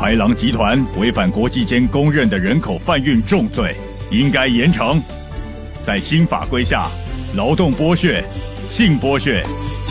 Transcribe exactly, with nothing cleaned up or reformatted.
豺狼集团违反国际间公认的人口贩运重罪，应该严惩。在新法规下，劳动剥削、性剥削、